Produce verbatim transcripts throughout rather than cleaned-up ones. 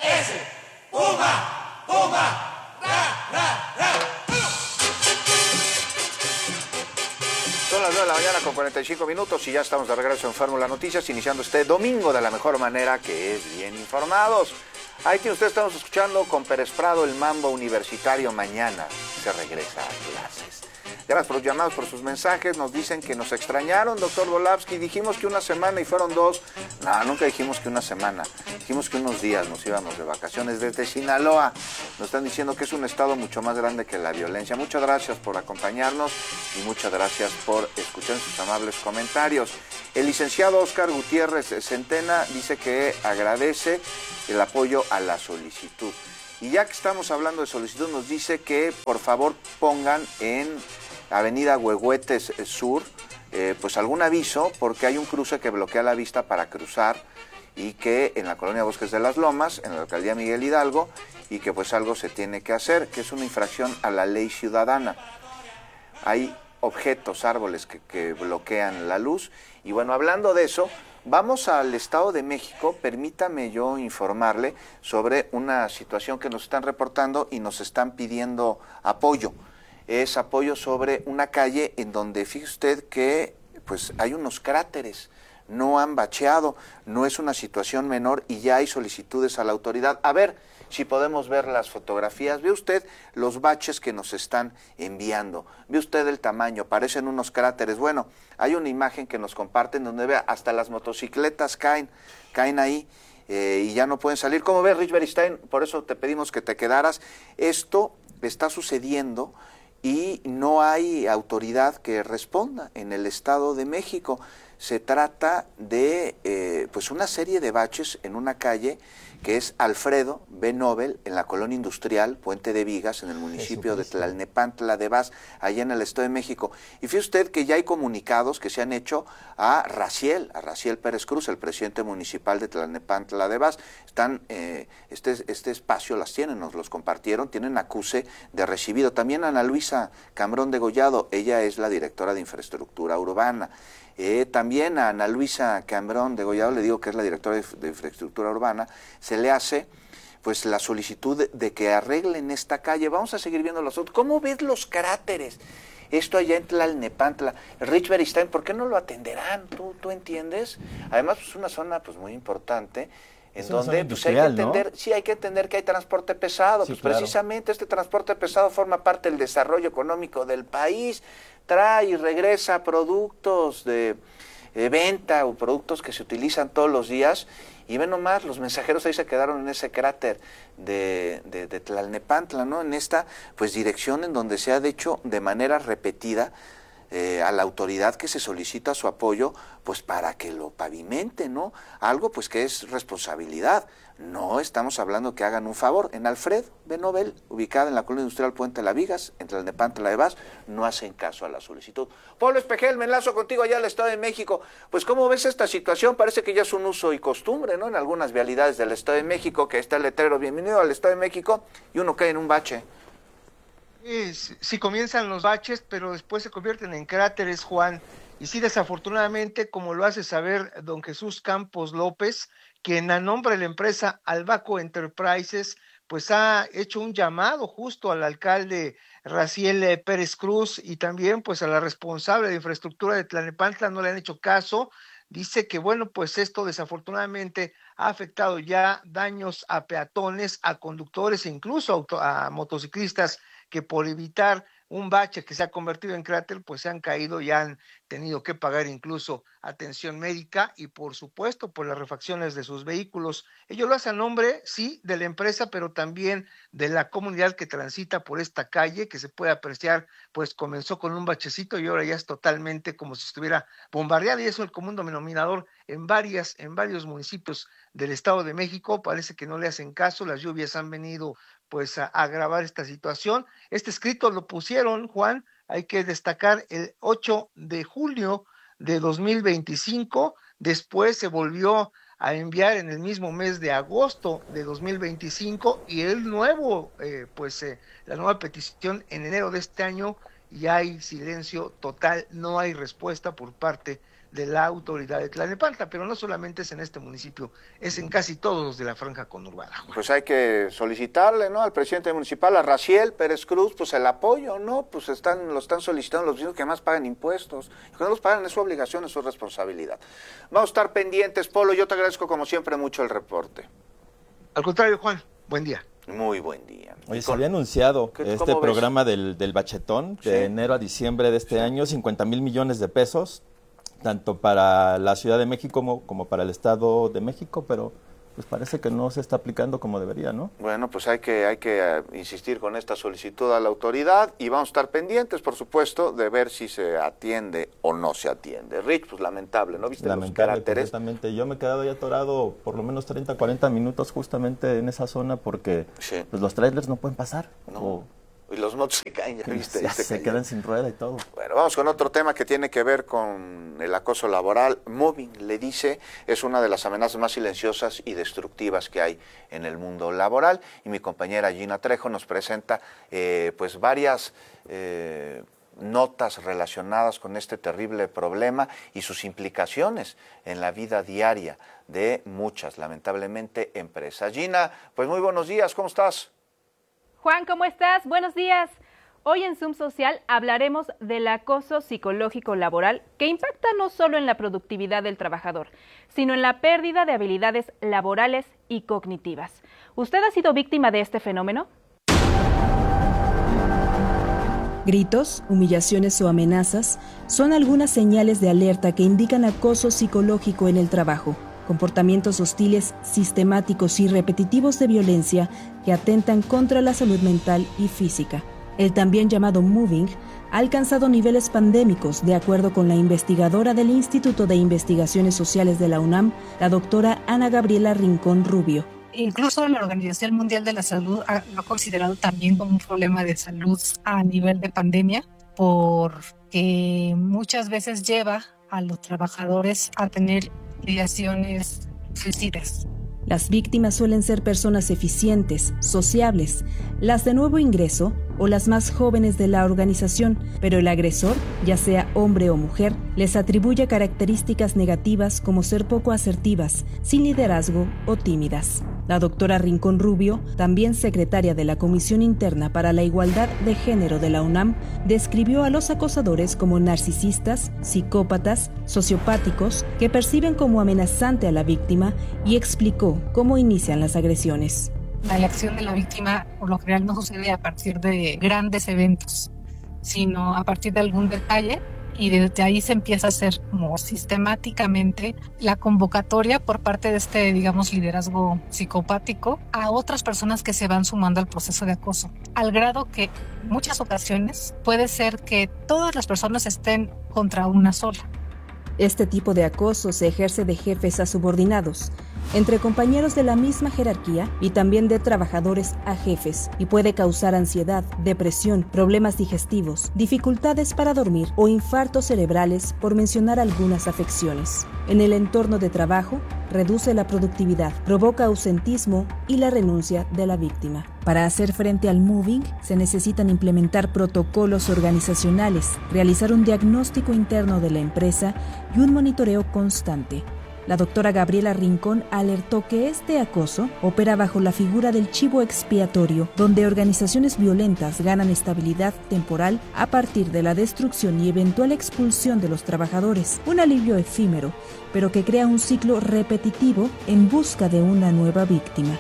S, Puma, Puma, ra, ra, ra. Son las nueve de la mañana con cuarenta y cinco minutos y ya estamos de regreso en Fórmula Noticias, iniciando este domingo de la mejor manera, que es bien informados. Ahí tiene usted, estamos escuchando con Pérez Prado el Mambo Universitario. Mañana se regresa a clases. Gracias por los llamados, por sus mensajes. Nos dicen que nos extrañaron, doctor Volavsky. Dijimos que una semana y fueron dos. No, nunca dijimos que una semana. Dijimos que unos días nos íbamos de vacaciones desde Sinaloa. Nos están diciendo que es un estado mucho más grande que la violencia. Muchas gracias por acompañarnos y muchas gracias por escuchar sus amables comentarios. El licenciado Oscar Gutiérrez Centena dice que agradece el apoyo a la solicitud. Y ya que estamos hablando de solicitud, nos dice que por favor pongan en Avenida Huehuetes Sur, eh, pues algún aviso, porque hay un cruce que bloquea la vista para cruzar y que en la colonia Bosques de las Lomas, en la alcaldía Miguel Hidalgo, y que pues algo se tiene que hacer, que es una infracción a la ley ciudadana. Hay objetos, árboles que, que bloquean la luz. Y bueno, hablando de eso, vamos al Estado de México. Permítame yo informarle sobre una situación que nos están reportando y nos están pidiendo apoyo. Es apoyo sobre una calle en donde, fíjese usted que pues hay unos cráteres, no han bacheado, no es una situación menor y ya hay solicitudes a la autoridad. A ver si podemos ver las fotografías. Ve usted los baches que nos están enviando. Ve usted el tamaño, parecen unos cráteres. Bueno, hay una imagen que nos comparten donde vea hasta las motocicletas caen, caen ahí. Eh, y ya no pueden salir. ¿Cómo ves, Rich Beristain? Por eso te pedimos que te quedaras. Esto está sucediendo y no hay autoridad que responda en el Estado de México. Se trata de eh, pues una serie de baches en una calle que es Alfredo B. Nobel, en la colonia industrial Puente de Vigas, en el municipio de Tlalnepantla de Vaz, allá en el Estado de México. Y fíjese usted que ya hay comunicados que se han hecho a Raciel, a Raciel Pérez Cruz, el presidente municipal de Tlalnepantla de Vaz. Están, eh, este, este espacio las tienen, nos los compartieron, tienen acuse de recibido. También Ana Luisa Cambrón Degollado, ella es la directora de infraestructura urbana. Eh, también a Ana Luisa Cambrón Degollado, le digo que es la directora de, de infraestructura urbana, se le hace pues la solicitud de, de que arreglen esta calle. Vamos a seguir viendo los otros. ¿Cómo ves los cráteres? Esto allá en Tlalnepantla. Rich Beristain, ¿por qué no lo atenderán? ¿Tú, tú entiendes? Además, es pues, una zona pues muy importante en es donde pues, hay que entender, ¿no? Sí, hay que entender que hay transporte pesado. Sí, pues claro. Precisamente este transporte pesado forma parte del desarrollo económico del país. Trae y regresa productos de, de venta o productos que se utilizan todos los días. Y ven nomás, los mensajeros ahí se quedaron en ese cráter de, de, de Tlalnepantla, ¿no? En esta pues dirección en donde se ha hecho de manera repetida eh, a la autoridad que se solicita su apoyo, pues para que lo pavimente, ¿no? Algo pues que es responsabilidad. No estamos hablando que hagan un favor. En Alfredo B. Nobel, ubicada en la colonia industrial Puente de las Vigas, entre el Nepantla de Vaz, no hacen caso a la solicitud. Pablo Espejel, me enlazo contigo allá al Estado de México. Pues, ¿cómo ves esta situación? Parece que ya es un uso y costumbre, ¿no? En algunas vialidades del Estado de México, que está el letrero, bienvenido al Estado de México, y uno cae en un bache. Sí, sí comienzan los baches, pero después se convierten en cráteres, Juan. Y sí, desafortunadamente, como lo hace saber don Jesús Campos López, quien a nombre de la empresa Albaco Enterprises, pues ha hecho un llamado justo al alcalde Raciel Pérez Cruz y también pues a la responsable de infraestructura de Tlalnepantla, no le han hecho caso. Dice que bueno, pues esto desafortunadamente ha afectado ya daños a peatones, a conductores e incluso a, auto, a motociclistas que por evitar un bache que se ha convertido en cráter, pues se han caído y han tenido que pagar incluso atención médica y por supuesto por las refacciones de sus vehículos. Ellos lo hacen a nombre, sí, de la empresa, pero también de la comunidad que transita por esta calle, que se puede apreciar, pues comenzó con un bachecito y ahora ya es totalmente como si estuviera bombardeada, y eso es el común denominador en varias, en varios municipios del Estado de México. Parece que no le hacen caso, las lluvias han venido pues a agravar esta situación. Este escrito lo pusieron, Juan, hay que destacar, el ocho de julio de dos mil veinticinco, después se volvió a enviar en el mismo mes de agosto de dos mil veinticinco y el nuevo, eh, pues eh, la nueva petición en enero de este año, y hay silencio total, no hay respuesta por parte de la autoridad de Tlalnepantla, pero no solamente es en este municipio, es en casi todos los de la franja conurbada. Juan. Pues hay que solicitarle, ¿no?, al presidente municipal, a Raciel Pérez Cruz, pues el apoyo, ¿no? Pues están, lo están solicitando los vecinos que más pagan impuestos. Y que no los pagan es su obligación, es su responsabilidad. Vamos a estar pendientes, Polo, yo te agradezco como siempre mucho el reporte. Al contrario, Juan, buen día. Muy buen día. Oye, se había anunciado este programa del, del bachetón de sí. enero a diciembre de este sí. año, cincuenta mil millones de pesos, tanto para la Ciudad de México como, como para el Estado de México, pero pues parece que no se está aplicando como debería, ¿no? Bueno, pues hay que, hay que uh, insistir con esta solicitud a la autoridad y vamos a estar pendientes, por supuesto, de ver si se atiende o no se atiende. Rich, pues lamentable, ¿no? ¿Viste lamentable, los caracteres? Completamente. Yo me he quedado ahí atorado por lo menos treinta, cuarenta minutos justamente en esa zona porque sí. pues, los trailers no pueden pasar. No. O, y los motos se caen, ya viste. Ya se, se quedan sin rueda y todo. Bueno, vamos con otro tema que tiene que ver con el acoso laboral. Moving, le dice, es una de las amenazas más silenciosas y destructivas que hay en el mundo laboral. Y mi compañera Gina Trejo nos presenta eh, pues varias eh, notas relacionadas con este terrible problema y sus implicaciones en la vida diaria de muchas, lamentablemente, empresas. Gina, pues muy buenos días, ¿cómo estás? Juan, ¿cómo estás? Buenos días. Hoy en Zoom Social hablaremos del acoso psicológico laboral que impacta no solo en la productividad del trabajador, sino en la pérdida de habilidades laborales y cognitivas. ¿Usted ha sido víctima de este fenómeno? Gritos, humillaciones o amenazas son algunas señales de alerta que indican acoso psicológico en el trabajo. Comportamientos hostiles, sistemáticos y repetitivos de violencia que atentan contra la salud mental y física. El también llamado moving ha alcanzado niveles pandémicos, de acuerdo con la investigadora del Instituto de Investigaciones Sociales de la UNAM, la doctora Ana Gabriela Rincón Rubio. Incluso la Organización Mundial de la Salud ha, lo ha considerado también como un problema de salud a nivel de pandemia, porque muchas veces lleva a los trabajadores a tener ideaciones suicidas. Las víctimas suelen ser personas eficientes, sociables, las de nuevo ingreso o las más jóvenes de la organización, pero el agresor, ya sea hombre o mujer, les atribuye características negativas como ser poco asertivas, sin liderazgo o tímidas. La doctora Rincón Rubio, también secretaria de la Comisión Interna para la Igualdad de Género de la UNAM, describió a los acosadores como narcisistas, psicópatas, sociopáticos, que perciben como amenazante a la víctima y explicó cómo inician las agresiones. La elección de la víctima por lo general no sucede a partir de grandes eventos, sino a partir de algún detalle, y desde ahí se empieza a hacer como sistemáticamente la convocatoria por parte de este, digamos, liderazgo psicopático a otras personas que se van sumando al proceso de acoso, al grado que en muchas ocasiones puede ser que todas las personas estén contra una sola. Este tipo de acoso se ejerce de jefes a subordinados, entre compañeros de la misma jerarquía y también de trabajadores a jefes, y puede causar ansiedad, depresión, problemas digestivos, dificultades para dormir o infartos cerebrales, por mencionar algunas afecciones. En el entorno de trabajo, reduce la productividad, provoca ausentismo y la renuncia de la víctima. Para hacer frente al moving, se necesitan implementar protocolos organizacionales, realizar un diagnóstico interno de la empresa y un monitoreo constante. La doctora Gabriela Rincón alertó que este acoso opera bajo la figura del chivo expiatorio, donde organizaciones violentas ganan estabilidad temporal a partir de la destrucción y eventual expulsión de los trabajadores, un alivio efímero, pero que crea un ciclo repetitivo en busca de una nueva víctima.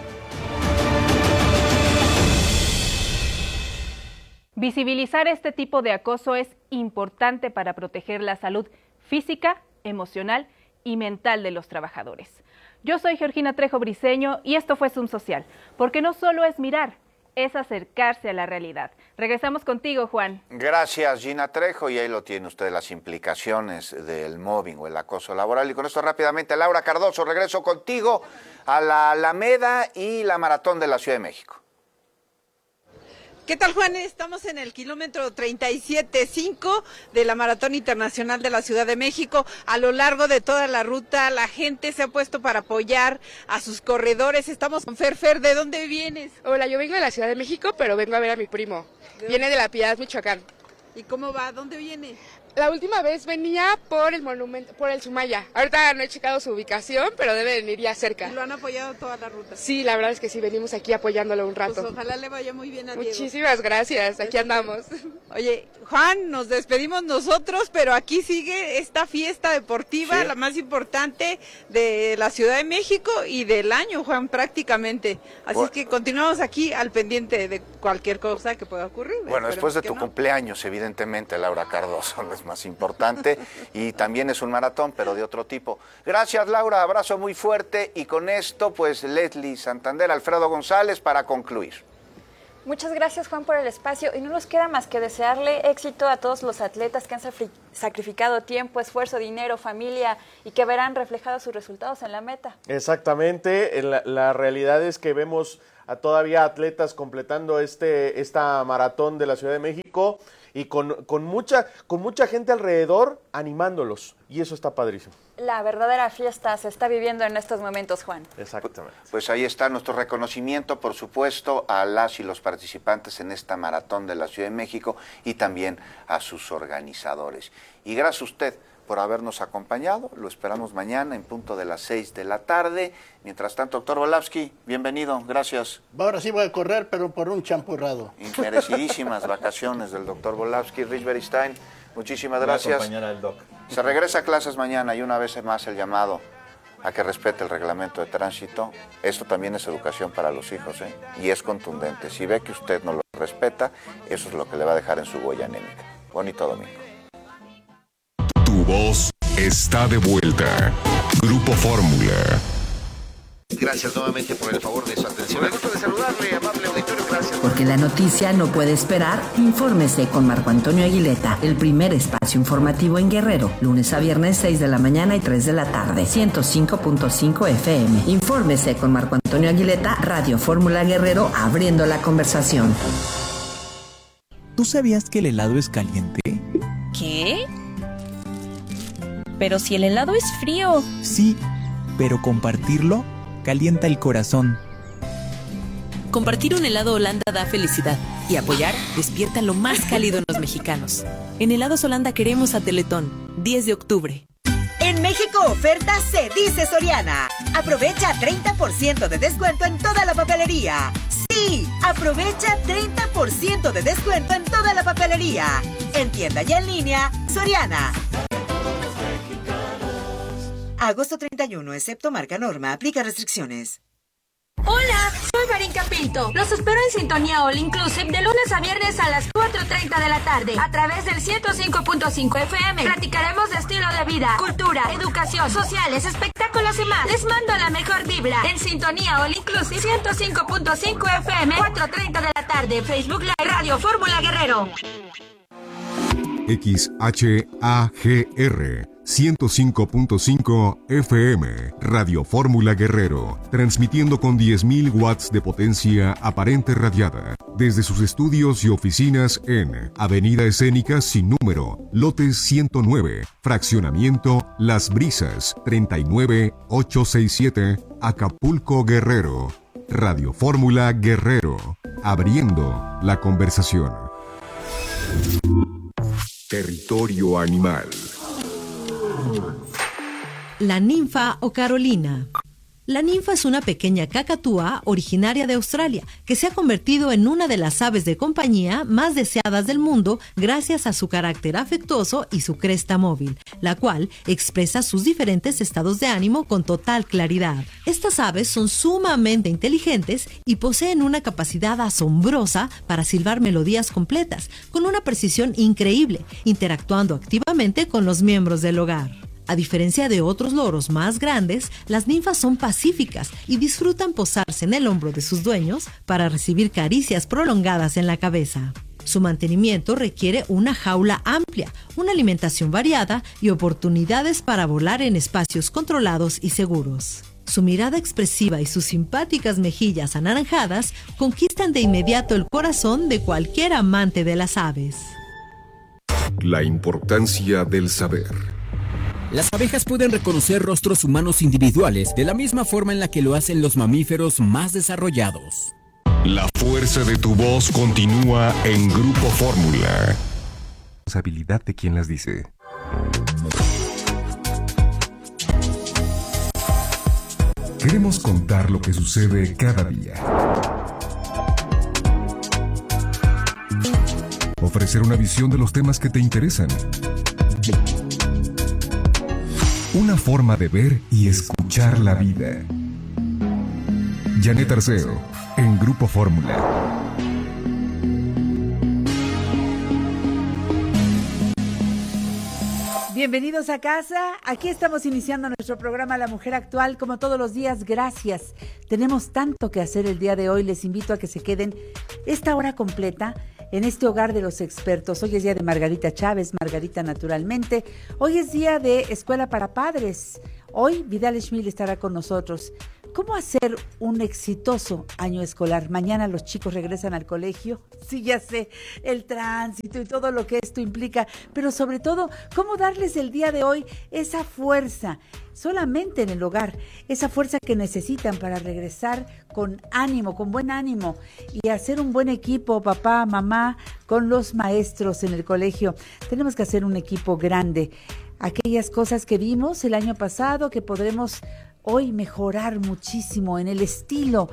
Visibilizar este tipo de acoso es importante para proteger la salud física, emocional y mental de los trabajadores. Yo soy Georgina Trejo Briceño y esto fue Zoom Social, porque no solo es mirar, es acercarse a la realidad. Regresamos contigo, Juan. Gracias, Gina Trejo, y ahí lo tiene usted, las implicaciones del mobbing o el acoso laboral. Y con esto rápidamente, Laura Cardoso, regreso contigo a la Alameda y la Maratón de la Ciudad de México. ¿Qué tal, Juan? Estamos en el kilómetro treinta y siete punto cinco de la Maratón Internacional de la Ciudad de México. A lo largo de toda la ruta, la gente se ha puesto para apoyar a sus corredores. Estamos con Fer. Fer, ¿de dónde vienes? Hola, yo vengo de la Ciudad de México, pero vengo a ver a mi primo. Viene de La Piedad, Michoacán. ¿Y cómo va? ¿Dónde viene? La última vez venía por el monumento, por el Sumaya. Ahorita no he checado su ubicación, pero debe venir ya cerca. ¿Lo han apoyado toda la ruta? Sí, la verdad es que sí, venimos aquí apoyándolo un rato. Pues ojalá le vaya muy bien a Diego. Muchísimas gracias, aquí andamos. Oye, Juan, nos despedimos nosotros, pero aquí sigue esta fiesta deportiva, Sí. la más importante de la Ciudad de México y del año, Juan, prácticamente. Así Bueno. es que continuamos aquí al pendiente de cualquier cosa que pueda ocurrir. Bueno, después de Esperemos tu que no. cumpleaños, evidentemente, Laura Cardoso es más importante y también es un maratón, pero de otro tipo. Gracias, Laura, abrazo muy fuerte y con esto, pues, Leslie Santander, Alfredo González, para concluir. Muchas gracias, Juan, por el espacio y no nos queda más que desearle éxito a todos los atletas que han safri- sacrificado tiempo, esfuerzo, dinero, familia y que verán reflejados sus resultados en la meta. Exactamente, la, la realidad es que vemos a todavía atletas completando este esta maratón de la Ciudad de México y con, con mucha con mucha gente alrededor animándolos y eso está padrísimo. La verdadera fiesta se está viviendo en estos momentos, Juan. Exactamente. Pues ahí está nuestro reconocimiento, por supuesto, a las y los participantes en esta maratón de la Ciudad de México y también a sus organizadores. Y gracias a usted por habernos acompañado. Lo esperamos mañana en punto de las seis de la tarde. Mientras tanto, doctor Volavsky, bienvenido. Gracias. Ahora sí voy a correr, pero por un champurrado. Merecidísimas vacaciones del doctor Volavsky. Rich Beristain, muchísimas Voy a gracias. acompañar al doc. Se regresa a clases mañana y una vez más el llamado a que respete el reglamento de tránsito. Esto también es educación para los hijos, ¿eh? Y es contundente. Si ve que usted no lo respeta, eso es lo que le va a dejar en su huella anémica. Bonito domingo. Tu voz está de vuelta. Grupo Fórmula. Gracias nuevamente por el favor de su atención. Me gusta de saludarle, amable auditorio. Gracias. Porque la noticia no puede esperar, infórmese con Marco Antonio Aguileta, el primer espacio informativo en Guerrero, lunes a viernes seis de la mañana y tres de la tarde, ciento cinco punto cinco F M. Infórmese con Marco Antonio Aguileta, Radio Fórmula Guerrero, abriendo la conversación. ¿Tú sabías que el helado es caliente? ¿Qué? Pero si el helado es frío. Sí, pero compartirlo calienta el corazón. Compartir un helado Holanda da felicidad y apoyar despierta lo más cálido en los mexicanos. En Helados Holanda queremos a Teletón, diez de octubre. En México oferta se dice Soriana. Aprovecha treinta por ciento de descuento en toda la papelería. Sí, aprovecha treinta por ciento de descuento en toda la papelería. En tienda y en línea, Soriana. Agosto treinta y uno, excepto marca norma, aplica restricciones. Hola, soy Marinka Pinto. Los espero en Sintonía All Inclusive de lunes a viernes a las cuatro treinta de la tarde a través del ciento cinco punto cinco F M. Platicaremos de estilo de vida, cultura, educación, sociales, espectáculos y más. Les mando la mejor vibra en Sintonía All Inclusive ciento cinco punto cinco F M, cuatro treinta de la tarde. Facebook Live, Radio Fórmula Guerrero. X H A G R ciento cinco punto cinco F M, Radio Fórmula Guerrero, transmitiendo con diez mil watts de potencia aparente radiada, desde sus estudios y oficinas en Avenida Escénica sin número, lotes ciento nueve, fraccionamiento Las Brisas, treinta y nueve ochocientos sesenta y siete, Acapulco, Guerrero. Radio Fórmula Guerrero, abriendo la conversación. Territorio animal. La ninfa o Carolina. La ninfa es una pequeña cacatúa originaria de Australia que se ha convertido en una de las aves de compañía más deseadas del mundo gracias a su carácter afectuoso y su cresta móvil, la cual expresa sus diferentes estados de ánimo con total claridad. Estas aves son sumamente inteligentes y poseen una capacidad asombrosa para silbar melodías completas con una precisión increíble, interactuando activamente con los miembros del hogar. A diferencia de otros loros más grandes, las ninfas son pacíficas y disfrutan posarse en el hombro de sus dueños para recibir caricias prolongadas en la cabeza. Su mantenimiento requiere una jaula amplia, una alimentación variada y oportunidades para volar en espacios controlados y seguros. Su mirada expresiva y sus simpáticas mejillas anaranjadas conquistan de inmediato el corazón de cualquier amante de las aves. La importancia del saber. Las abejas pueden reconocer rostros humanos individuales de la misma forma en la que lo hacen los mamíferos más desarrollados. La fuerza de tu voz continúa en Grupo Fórmula. responsabilidad de quien las dice. Queremos contar lo que sucede cada día. Ofrecer una visión de los temas que te interesan. Una forma de ver y escuchar la vida. Janet Arceo, en Grupo Fórmula. Bienvenidos a casa. Aquí estamos iniciando nuestro programa La Mujer Actual, como todos los días. Gracias. Tenemos tanto que hacer el día de hoy. Les invito a que se queden esta hora completa en este hogar de los expertos. Hoy es día de Margarita Chávez, Margarita naturalmente. Hoy es día de Escuela para Padres. Hoy Vidal Schmil estará con nosotros. ¿Cómo hacer un exitoso año escolar? Mañana los chicos regresan al colegio. Sí, ya sé, el tránsito y todo lo que esto implica, pero sobre todo, ¿cómo darles el día de hoy esa fuerza, solamente en el hogar, esa fuerza que necesitan para regresar con ánimo, con buen ánimo y hacer un buen equipo, papá, mamá, con los maestros en el colegio? Tenemos que hacer un equipo grande. Aquellas cosas que vimos el año pasado, que podremos hoy mejorar muchísimo en el estilo,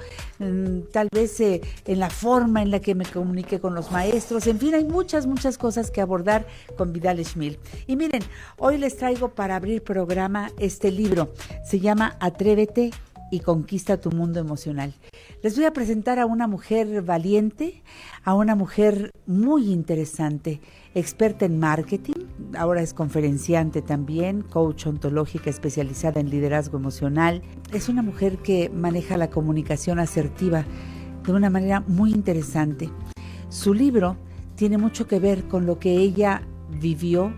tal vez eh, en la forma en la que me comuniqué con los maestros. En fin, hay muchas, muchas cosas que abordar con Vidal Schmil. Y miren, hoy les traigo para abrir programa este libro. Se llama Atrévete y conquista tu mundo emocional. Les voy a presentar a una mujer valiente, a una mujer muy interesante, experta en marketing, ahora es conferenciante también, coach ontológica especializada en liderazgo emocional. Es una mujer que maneja la comunicación asertiva de una manera muy interesante. Su libro tiene mucho que ver con lo que ella vivió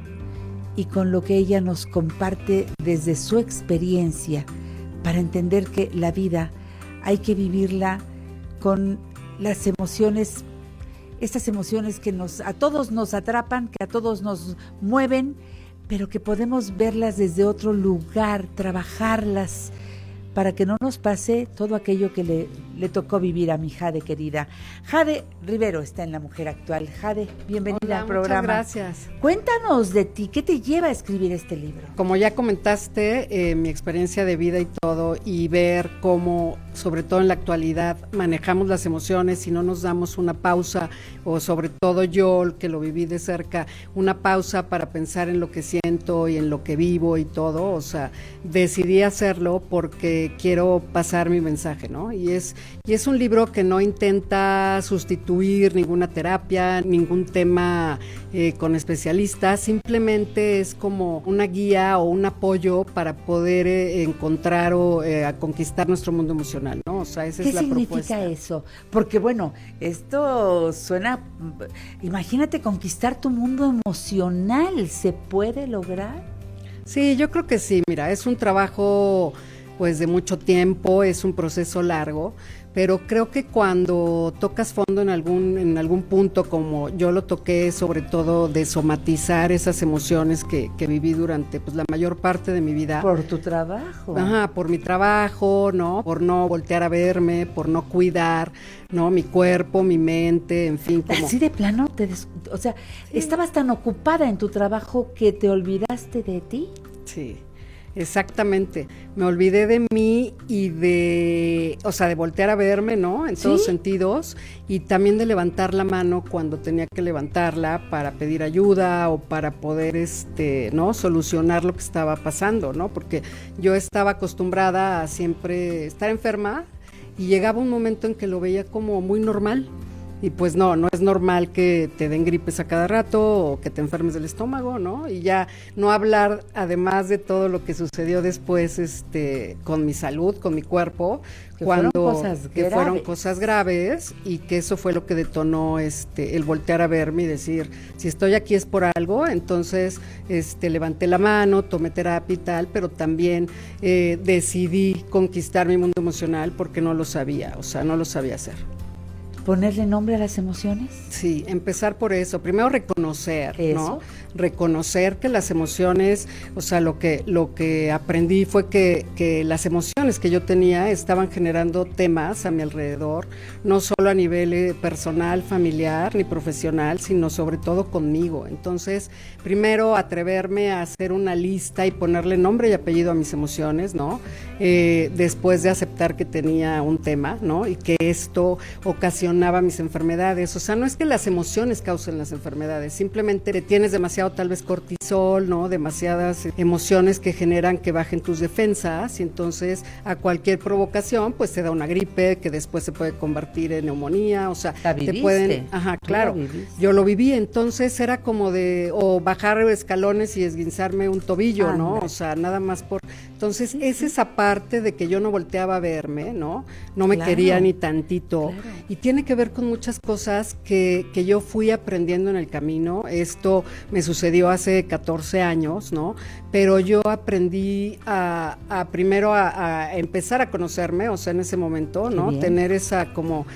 y con lo que ella nos comparte desde su experiencia, para entender que la vida hay que vivirla con las emociones, estas emociones que nos, a todos nos atrapan, que a todos nos mueven, pero que podemos verlas desde otro lugar, trabajarlas, para que no nos pase todo aquello que le, le tocó vivir a mi Jade querida. Jade Rivero está en La Mujer Actual. Jade, bienvenida Hola, al programa. Muchas gracias. Cuéntanos de ti, ¿qué te lleva a escribir este libro? Como ya comentaste, eh, mi experiencia de vida y todo, y ver cómo, sobre todo en la actualidad, manejamos las emociones y no nos damos una pausa, o sobre todo yo, que lo viví de cerca, una pausa para pensar en lo que siento y en lo que vivo y todo. O sea, decidí hacerlo porque quiero pasar mi mensaje, ¿no? Y es, y es un libro que no intenta sustituir ninguna terapia, ningún tema eh, con especialistas, simplemente es como una guía o un apoyo para poder eh, encontrar o eh, a conquistar nuestro mundo emocional, ¿no? O sea, esa es la propuesta. ¿Qué significa eso? Porque bueno, esto suena, imagínate conquistar tu mundo emocional, ¿se puede lograr? Sí, yo creo que sí, mira, es un trabajo pues de mucho tiempo, es un proceso largo, pero creo que cuando tocas fondo en algún en algún punto, como yo lo toqué, sobre todo de somatizar esas emociones que, que viví durante pues la mayor parte de mi vida. Por tu trabajo. Ajá, por mi trabajo, ¿no? Por no voltear a verme, por no cuidar, ¿no? Mi cuerpo, mi mente, en fin. Como... Así de plano, te des... o sea, sí. ¿Estabas tan ocupada en tu trabajo que te olvidaste de ti? Sí. Exactamente, me olvidé de mí y de, o sea, de voltear a verme, ¿no? En ¿Sí? todos sentidos, y también de levantar la mano cuando tenía que levantarla para pedir ayuda o para poder, este, ¿no? Solucionar lo que estaba pasando, ¿no? Porque yo estaba acostumbrada a siempre estar enferma y llegaba un momento en que lo veía como muy normal. Y pues no, no es normal que te den gripes a cada rato o que te enfermes del estómago, ¿no? Y ya no hablar, además de todo lo que sucedió después este, con mi salud, con mi cuerpo, que cuando fueron cosas que graves. fueron cosas graves y que eso fue lo que detonó este, el voltear a verme y decir, si estoy aquí es por algo. Entonces este, levanté la mano, tomé terapia y tal, pero también eh, decidí conquistar mi mundo emocional porque no lo sabía, o sea, no lo sabía hacer. ¿Ponerle nombre a las emociones? Sí, empezar por eso. Primero reconocer, eso. ¿no? reconocer que las emociones, o sea, lo que, lo que aprendí fue que, que las emociones que yo tenía estaban generando temas a mi alrededor, no solo a nivel eh, personal, familiar, ni profesional, sino sobre todo conmigo. Entonces, primero atreverme a hacer una lista y ponerle nombre y apellido a mis emociones, ¿no? Eh, después de aceptar que tenía un tema, ¿no? Y que esto ocasionaba mis enfermedades. O sea, no es que las emociones causen las enfermedades, simplemente tienes demasiado tal vez cortisol, ¿no? Demasiadas emociones que generan que bajen tus defensas, y entonces a cualquier provocación pues te da una gripe que después se puede convertir en neumonía, o sea, te pueden, ajá, claro, yo lo viví, entonces era como de, o bajar escalones y esguinzarme un tobillo, ah, ¿no? O sea, nada más por, entonces sí, es sí. esa parte de que yo no volteaba a verme, ¿no? No me claro. quería ni tantito, claro. y tiene que ver con muchas cosas que, que yo fui aprendiendo en el camino. Esto me sucedió hace catorce años, ¿no? Pero yo aprendí a, a primero a, a empezar a conocerme, o sea, en ese momento, ¿no? Tener esa como,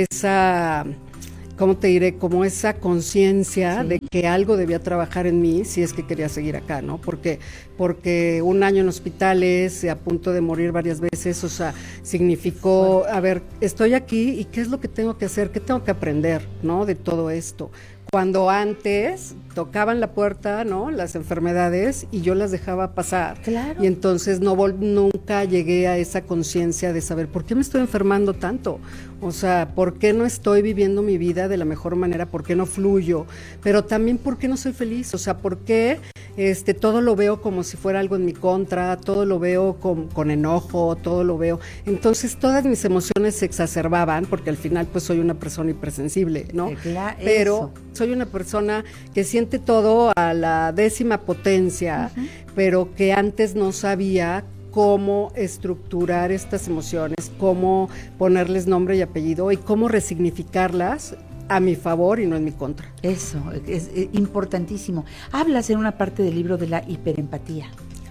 esa... ¿cómo te diré? Como esa conciencia sí. de que algo debía trabajar en mí si es que quería seguir acá, ¿no? Porque, porque un año en hospitales, a punto de morir varias veces, o sea, significó, a ver, estoy aquí y ¿qué es lo que tengo que hacer? ¿Qué tengo que aprender, ¿no? De todo esto. Cuando antes tocaban la puerta, ¿no? Las enfermedades, y yo las dejaba pasar. Claro. Y entonces no vol- nunca llegué a esa conciencia de saber por qué me estoy enfermando tanto. O sea, ¿por qué no estoy viviendo mi vida de la mejor manera? ¿Por qué no fluyo? Pero también, ¿por qué no soy feliz? O sea, ¿por qué este, todo lo veo como si fuera algo en mi contra? Todo lo veo con, con enojo, todo lo veo. Entonces, todas mis emociones se exacerbaban, porque al final, pues, soy una persona hipersensible, ¿no? Claro, pero eso. Soy una persona que siente todo a la décima potencia, uh-huh. pero que antes no sabía cómo estructurar estas emociones, cómo ponerles nombre y apellido y cómo resignificarlas a mi favor y no en mi contra. Eso, es, es importantísimo. Hablas en una parte del libro de la hiperempatía.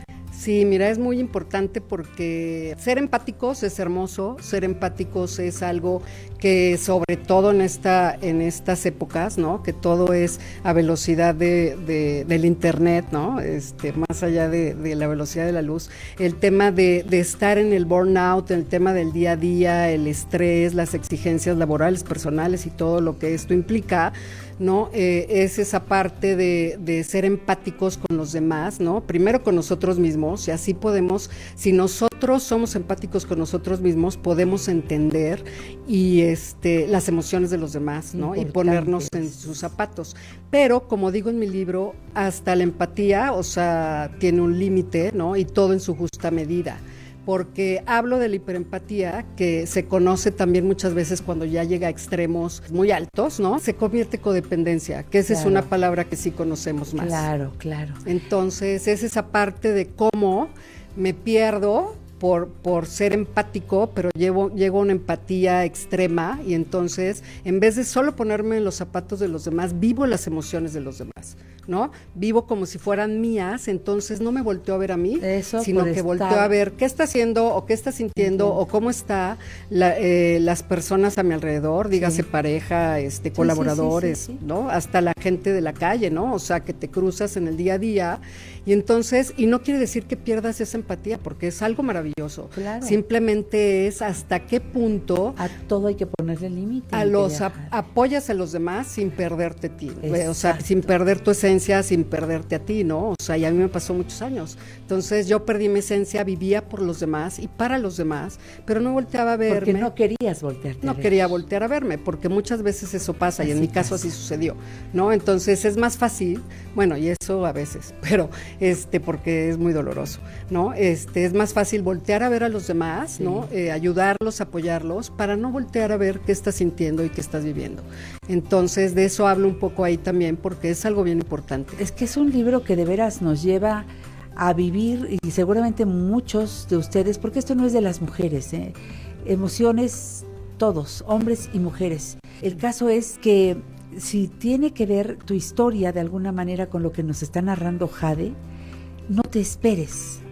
Sí, mira, es muy importante porque ser empáticos es hermoso, ser empáticos es algo que sobre todo en esta en estas épocas, ¿no? Que todo es a velocidad de, de del internet, ¿no? Este, más allá de, de la velocidad de la luz, el tema de, de estar en el burnout, el tema del día a día, el estrés, las exigencias laborales, personales y todo lo que esto implica, ¿no? Eh, es esa parte de, de ser empáticos con los demás, ¿no? Primero con nosotros mismos, y así podemos, si nosotros somos empáticos con nosotros mismos, podemos entender y este las emociones de los demás, ¿no? Importante. Y ponernos en sus zapatos. Pero, como digo en mi libro, hasta la empatía, o sea, tiene un límite, ¿no? Y todo en su justa medida. Porque hablo de la hiperempatía, que se conoce también muchas veces cuando ya llega a extremos muy altos, ¿no? Se convierte en codependencia, que esa claro. es una palabra que sí conocemos más. Claro, claro. Entonces, es esa parte de cómo me pierdo por, por ser empático, pero llevo, llego a una empatía extrema, y entonces, en vez de solo ponerme en los zapatos de los demás, vivo las emociones de los demás, ¿no? Vivo como si fueran mías, entonces no me volteo a ver a mí, Eso sino que estar... volteo a ver qué está haciendo o qué está sintiendo uh-huh. o cómo está la, eh, las personas a mi alrededor, dígase sí. pareja, este, colaboradores, sí, sí, sí, sí. ¿no? Hasta la gente de la calle, ¿no? O sea, que te cruzas en el día a día, y entonces, y no quiere decir que pierdas esa empatía, porque es algo maravilloso. Claro. Simplemente es hasta qué punto... A todo hay que ponerle límite. A los a, apoyas a los demás sin perderte a ti, Exacto. o sea, sin perder tu esencia, sin perderte a ti, ¿no? O sea, y a mí me pasó muchos años. Entonces, yo perdí mi esencia, vivía por los demás y para los demás, pero no volteaba a verme. Porque no querías voltearte No a ver. quería voltear a verme, porque muchas veces eso pasa, así y en mi caso pasa. Así sucedió, ¿no? Entonces, es más fácil, bueno, y eso a veces, pero este, porque es muy doloroso, ¿no? Este, es más fácil voltear a ver a los demás, sí. ¿no? Eh, ayudarlos, apoyarlos, para no voltear a ver qué estás sintiendo y qué estás viviendo. Entonces, de eso hablo un poco ahí también, porque es algo bien importante. Es que es un libro que de veras nos lleva a vivir, y seguramente muchos de ustedes, porque esto no es de las mujeres, ¿eh? Emociones todos, hombres y mujeres. El caso es que si tiene que ver tu historia de alguna manera con lo que nos está narrando Jade, no te esperes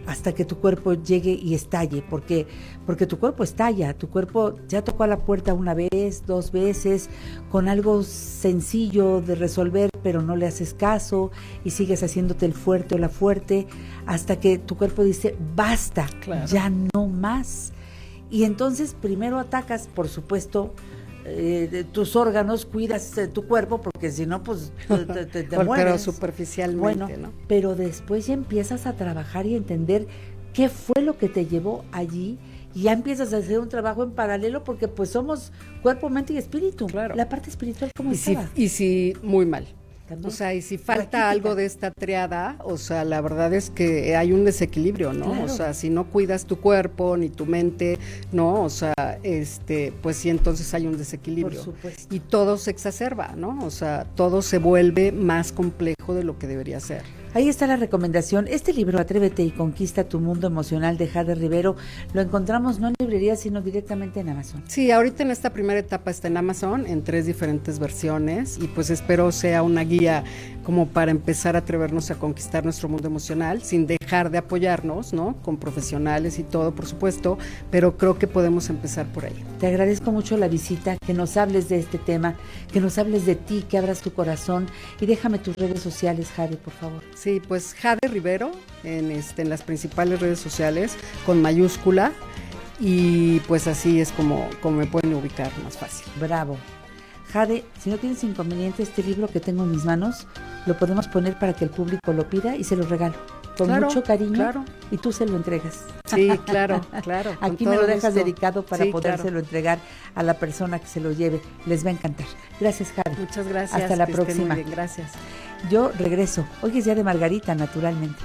hasta que tu cuerpo llegue y estalle, porque, porque tu cuerpo estalla, tu cuerpo ya tocó a la puerta una vez, dos veces, con algo sencillo de resolver, pero no le haces caso y sigues haciéndote el fuerte o la fuerte, hasta que tu cuerpo dice, basta, claro. ya no más. Y entonces primero atacas, por supuesto, Eh, tus órganos, cuidas eh, tu cuerpo, porque si no, pues te, te, te, te mueres. Pero superficialmente, bueno, ¿no? Pero después ya empiezas a trabajar y a entender qué fue lo que te llevó allí, y ya empiezas a hacer un trabajo en paralelo, porque pues somos cuerpo, mente y espíritu. Claro. La parte espiritual, ¿cómo y estaba? Si, y si muy mal. ¿También? O sea, y si falta algo de esta triada, o sea, la verdad es que hay un desequilibrio, ¿no? Claro. O sea, si no cuidas tu cuerpo ni tu mente, ¿no? O sea, este, pues sí, entonces hay un desequilibrio. Por supuesto. Y todo se exacerba, ¿no? O sea, todo se vuelve más complejo de lo que debería ser. Ahí está la recomendación. Este libro, Atrévete y conquista tu mundo emocional, de Jade Rivero, lo encontramos no en librerías, sino directamente en Amazon. Sí, ahorita en esta primera etapa está en Amazon, en tres diferentes versiones, y pues espero sea una guía como para empezar a atrevernos a conquistar nuestro mundo emocional, sin dejar de apoyarnos, ¿no? Con profesionales y todo, por supuesto, pero creo que podemos empezar por ahí. Te agradezco mucho la visita, que nos hables de este tema, que nos hables de ti, que abras tu corazón, y déjame tus redes sociales, Jade, por favor. Sí, pues Jade Rivero en, este, en las principales redes sociales con mayúscula, y pues así es como, como me pueden ubicar más fácil. Bravo. Jade, si no tienes inconveniente, este libro que tengo en mis manos lo podemos poner para que el público lo pida y se lo regalo con claro, mucho cariño, claro. Y tú se lo entregas. Sí, claro, claro. Aquí me lo dejas gusto. dedicado para sí, podérselo claro. entregar a la persona que se lo lleve. Les va a encantar. Gracias, Jade. Muchas gracias. Hasta la que próxima. estén muy bien, gracias. Yo regreso. Hoy es día de Margarita, naturalmente.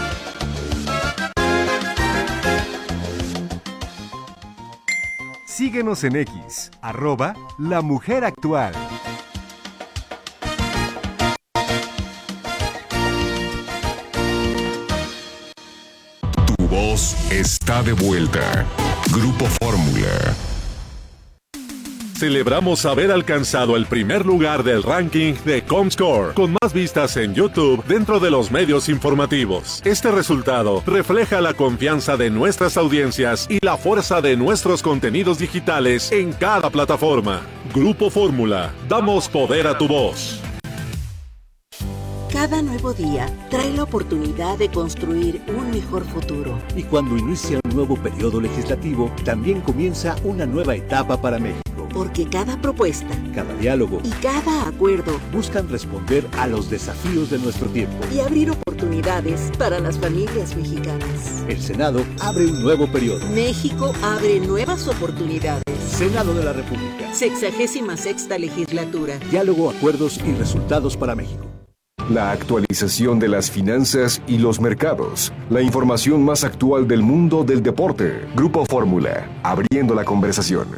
Síguenos en X, arroba La Mujer Actual. Tu voz está de vuelta. Grupo Fórmula. Celebramos haber alcanzado el primer lugar del ranking de Comscore, con más vistas en YouTube dentro de los medios informativos. Este resultado refleja la confianza de nuestras audiencias y la fuerza de nuestros contenidos digitales en cada plataforma. Grupo Fórmula, damos poder a tu voz. Cada nuevo día trae la oportunidad de construir un mejor futuro. Y cuando inicia un nuevo periodo legislativo, también comienza una nueva etapa para México. Porque cada propuesta, cada diálogo y cada acuerdo buscan responder a los desafíos de nuestro tiempo y abrir oportunidades para las familias mexicanas. El Senado abre un nuevo periodo. México abre nuevas oportunidades. Senado de la República. Sexagésima sexta legislatura. Diálogo, acuerdos y resultados para México. La actualización de las finanzas y los mercados. La información más actual del mundo del deporte. Grupo Fórmula, abriendo la conversación.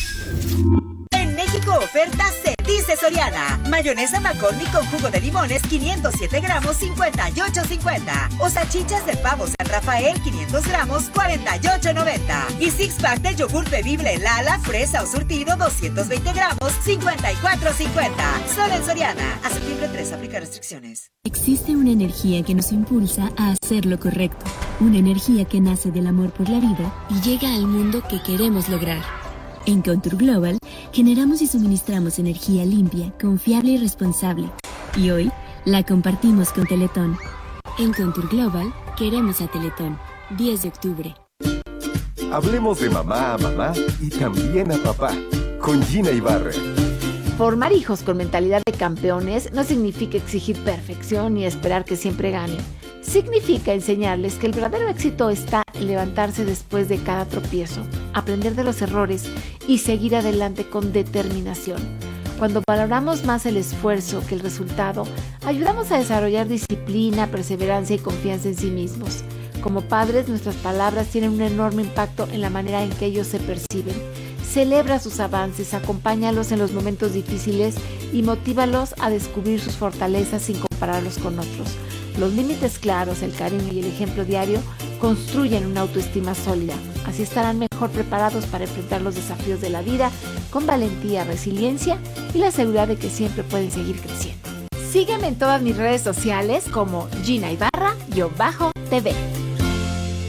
En México, oferta se dice Soriana. Mayonesa McCormick con jugo de limones, quinientos siete gramos, cincuenta y ocho cincuenta. O salchichas de pavo San Rafael, quinientos gramos, cuarenta y ocho noventa. Y six pack de yogur bebible Lala, fresa o surtido, doscientos veinte gramos, cincuenta y cuatro cincuenta. Solo en Soriana. A septiembre tres, aplica restricciones. Existe una energía que nos impulsa a hacer lo correcto. Una energía que nace del amor por la vida y llega al mundo que queremos lograr. En Contour Global, generamos y suministramos energía limpia, confiable y responsable. Y hoy, la compartimos con Teletón. En Contour Global, queremos a Teletón. diez de octubre. Hablemos de mamá a mamá y también a papá. Con Gina Ibarra. Formar hijos con mentalidad de campeones no significa exigir perfección ni esperar que siempre ganen. Significa enseñarles que el verdadero éxito está en levantarse después de cada tropiezo, aprender de los errores y seguir adelante con determinación. Cuando valoramos más el esfuerzo que el resultado, ayudamos a desarrollar disciplina, perseverancia y confianza en sí mismos. Como padres, nuestras palabras tienen un enorme impacto en la manera en que ellos se perciben. Celebra sus avances, acompáñalos en los momentos difíciles y motívalos a descubrir sus fortalezas sin compararlos con otros. Los límites claros, el cariño y el ejemplo diario construyen una autoestima sólida. Así estarán mejor preparados para enfrentar los desafíos de la vida con valentía, resiliencia y la seguridad de que siempre pueden seguir creciendo. Sígueme en todas mis redes sociales como Gina Ibarra-T V.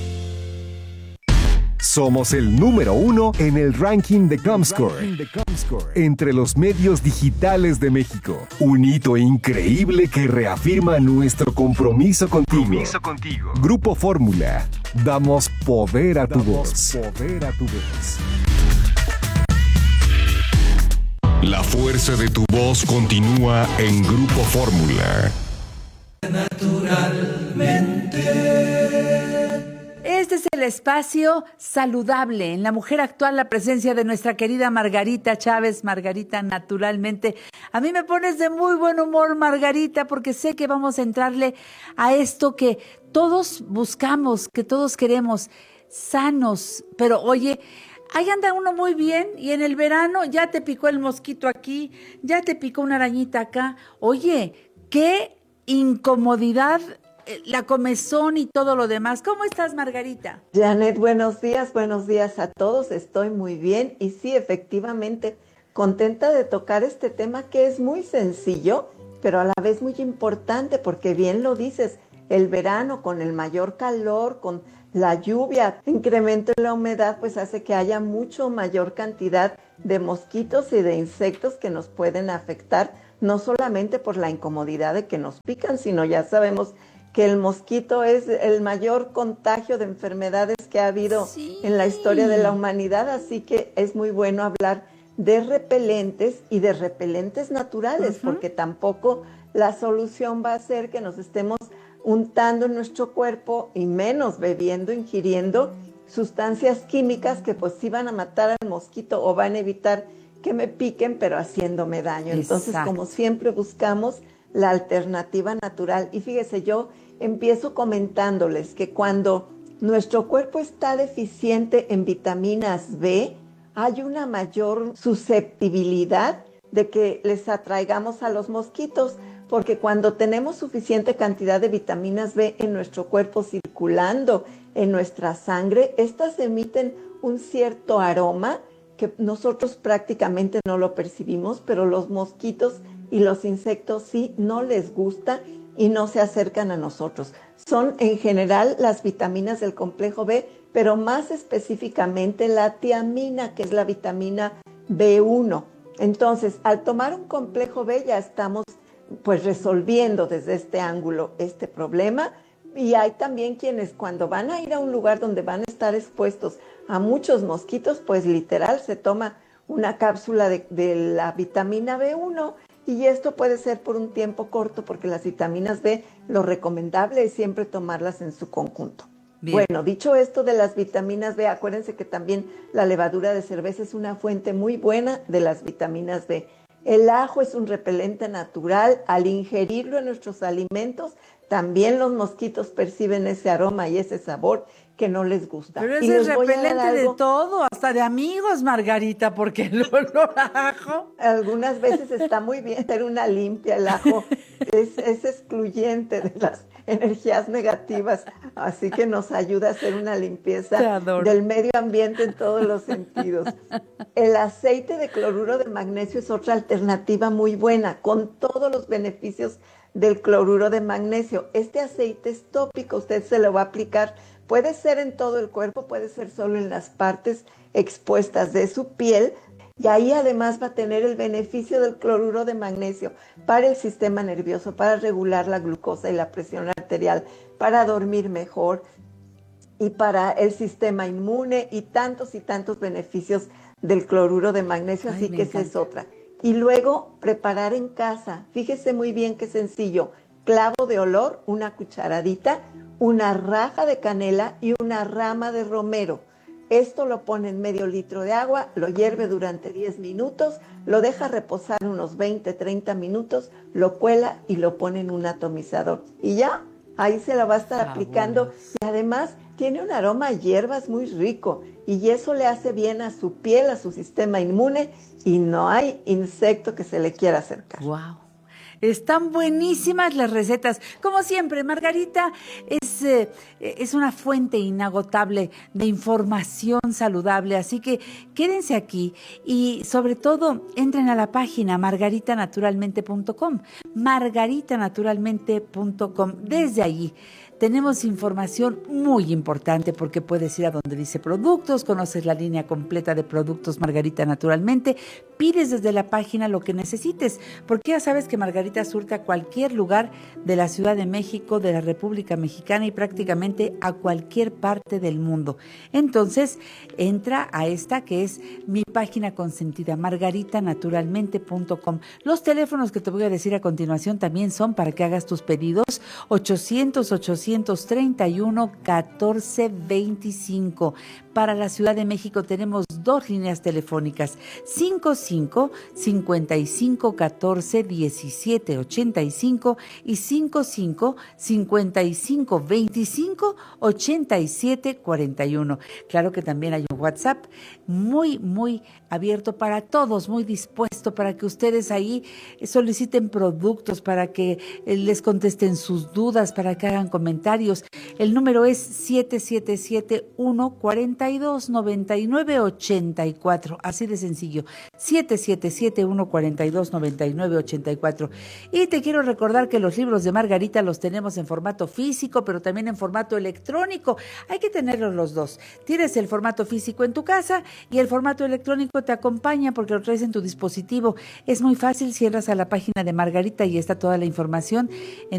Somos el número uno en el ranking de Comscore, entre los medios digitales de México. Un hito increíble que reafirma nuestro compromiso contigo. Compromiso contigo. Grupo Fórmula. Damos poder a tu voz. Poder a tu voz. La fuerza de tu voz continúa en Grupo Fórmula. Naturalmente. Este es el espacio saludable. En La Mujer Actual, la presencia de nuestra querida Margarita Chávez. Margarita, naturalmente. A mí me pones de muy buen humor, Margarita, porque sé que vamos a entrarle a esto que todos buscamos, que todos queremos, sanos. Pero oye, ahí anda uno muy bien y en el verano ya te picó el mosquito aquí, ya te picó una arañita acá. Oye, qué incomodidad, la comezón y todo lo demás. ¿Cómo estás, Margarita? Janet, buenos días, buenos días a todos. Estoy muy bien y sí, efectivamente, contenta de tocar este tema que es muy sencillo, pero a la vez muy importante porque bien lo dices, el verano con el mayor calor, con la lluvia, incremento en la humedad, pues hace que haya mucho mayor cantidad de mosquitos y de insectos que nos pueden afectar, no solamente por la incomodidad de que nos pican, sino ya sabemos que el mosquito es el mayor contagio de enfermedades que ha habido sí. en la historia de la humanidad, así que es muy bueno hablar de repelentes y de repelentes naturales, uh-huh. porque tampoco la solución va a ser que nos estemos untando en nuestro cuerpo y menos bebiendo, ingiriendo sustancias químicas que pues sí van a matar al mosquito o van a evitar que me piquen, pero haciéndome daño. Entonces, Exacto. como siempre, buscamos la alternativa natural. Y fíjese, yo empiezo comentándoles que cuando nuestro cuerpo está deficiente en vitaminas B, hay una mayor susceptibilidad de que les atraigamos a los mosquitos, porque cuando tenemos suficiente cantidad de vitaminas B en nuestro cuerpo circulando en nuestra sangre, estas emiten un cierto aroma que nosotros prácticamente no lo percibimos, pero los mosquitos y los insectos sí, no les gusta y no se acercan a nosotros. Son en general las vitaminas del complejo B, pero más específicamente la tiamina, que es la vitamina B uno. Entonces, al tomar un complejo B ya estamos pues resolviendo desde este ángulo este problema. Y hay también quienes cuando van a ir a un lugar donde van a estar expuestos a muchos mosquitos, pues literal se toma una cápsula de, de la vitamina B uno y esto puede ser por un tiempo corto porque las vitaminas B, lo recomendable es siempre tomarlas en su conjunto. Bien. Bueno, dicho esto de las vitaminas B, acuérdense que también la levadura de cerveza es una fuente muy buena de las vitaminas B. El ajo es un repelente natural, al ingerirlo en nuestros alimentos, también los mosquitos perciben ese aroma y ese sabor que no les gusta. Pero ese es repelente de todo, hasta de amigos, Margarita, porque el olor a ajo. Algunas veces está muy bien hacer una limpia, el ajo es, es excluyente de las energías negativas, así que nos ayuda a hacer una limpieza del medio ambiente en todos los sentidos. El aceite de cloruro de magnesio es otra alternativa muy buena, con todos los beneficios del cloruro de magnesio. Este aceite es tópico, usted se lo va a aplicar, puede ser en todo el cuerpo, puede ser solo en las partes expuestas de su piel, y ahí además va a tener el beneficio del cloruro de magnesio para el sistema nervioso, para regular la glucosa y la presión arterial, para dormir mejor y para el sistema inmune y tantos y tantos beneficios del cloruro de magnesio, Ay, así que esa es otra. Y luego preparar en casa, fíjese muy bien qué sencillo, clavo de olor, una cucharadita, una raja de canela y una rama de romero. Esto lo pone en medio litro de agua, lo hierve durante diez minutos, lo deja reposar unos veinte, treinta minutos, lo cuela y lo pone en un atomizador. Y ya, ahí se la va a estar ah, aplicando. Bueno. Y además tiene un aroma a hierbas muy rico y eso le hace bien a su piel, a su sistema inmune y no hay insecto que se le quiera acercar. ¡Wow! Están buenísimas las recetas. Como siempre, Margarita es, eh, es una fuente inagotable de información saludable, así que quédense aquí y sobre todo entren a la página margarita naturalmente punto com, margarita naturalmente punto com. Desde allí tenemos información muy importante porque puedes ir a donde dice productos, conoces la línea completa de productos Margarita naturalmente, pides desde la página lo que necesites, porque ya sabes que Margarita surte a cualquier lugar de la Ciudad de México, de la República Mexicana y prácticamente a cualquier parte del mundo. Entonces, entra a esta que es mi página consentida, margarita naturalmente punto com. Los teléfonos que te voy a decir a continuación también son para que hagas tus pedidos: ochocientos, ochocientos treinta y uno, catorce veinticinco. Para la Ciudad de México tenemos dos líneas telefónicas: cincuenta y cinco, cincuenta y cinco, catorce, diecisiete, ochenta y cinco y cincuenta y cinco, cincuenta y cinco, veinticinco, ochenta y siete, cuarenta y uno. Claro que también hay un WhatsApp muy, muy abierto para todos, muy dispuesto para que ustedes ahí soliciten productos, para que les contesten sus dudas, para que hagan comentarios. El número es siete siete siete, uno, cuatro dos, nueve nueve, ocho cuatro, así de sencillo, siete siete siete, uno, cuatro dos, nueve nueve, ocho cuatro. Y te quiero recordar que los libros de Margarita los tenemos en formato físico, pero también en formato electrónico. Hay que tenerlos los dos. Tienes el formato físico en tu casa y el formato electrónico te acompaña porque lo traes en tu dispositivo. Es muy fácil, cierras a la página de Margarita y está toda la información en